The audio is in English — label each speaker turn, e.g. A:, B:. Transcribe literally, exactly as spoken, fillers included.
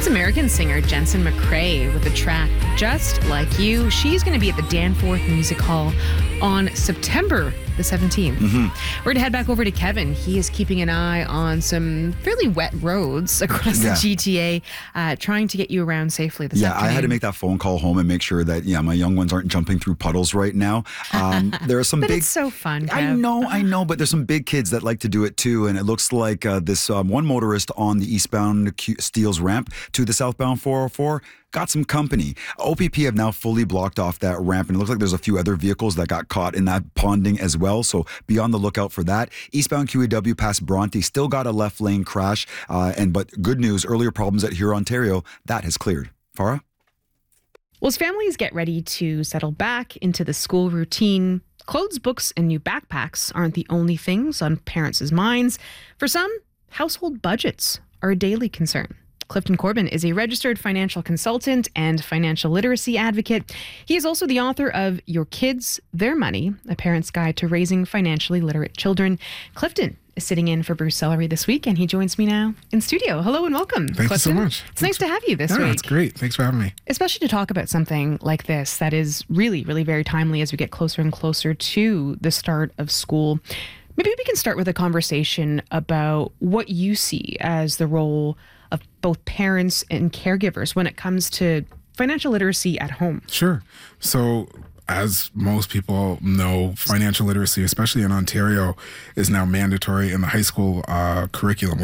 A: It's American singer Jensen McCrae with the track Just Like You. She's going to be at the Danforth Music Hall on September the seventeenth. Mm-hmm. We're going to head back over to Kevin. He is keeping an eye on some fairly wet roads across
B: Yeah.
A: the G T A, uh, trying to get you around safely this
B: Yeah,
A: afternoon.
B: I had to make that phone call home and make sure that, yeah, my young ones aren't jumping through puddles right now. Um, there are some
A: But
B: big...
A: it's so fun,
B: I
A: Kev.
B: know, I know, but there's some big kids that like to do it too. And it looks like uh, this um, one motorist on the eastbound Q- Steeles ramp to the southbound four oh four got some company. O P P have now fully blocked off that ramp, and it looks like there's a few other vehicles that got caught in that ponding as well. So be on the lookout for that. Eastbound Q E W past Bronte still got a left lane crash, uh, and but good news, earlier problems at Huron, Ontario, that has cleared. Farah?
A: Well, as families get ready to settle back into the school routine, clothes, books, and new backpacks aren't the only things on parents' minds. For some, household budgets are a daily concern. Clifton Corbin is a registered financial consultant and financial literacy advocate. He is also the author of Your Kids, Their Money, A Parent's Guide to Raising Financially Literate Children. Clifton is sitting in for Bruce Sellery this week, and he joins me now in studio. Hello and welcome,
C: Thank
A: Clifton.
C: you so much.
A: It's nice to have you this
C: yeah,
A: week.
C: it's great. Thanks for having me.
A: Especially to talk about something like this that is really, really very timely as we get closer and closer to the start of school. Maybe we can start with a conversation about what you see as the role of both parents and caregivers when it comes to financial literacy at home.
C: Sure. So, as most people know, financial literacy, especially in Ontario, is now mandatory in the high school uh, curriculum.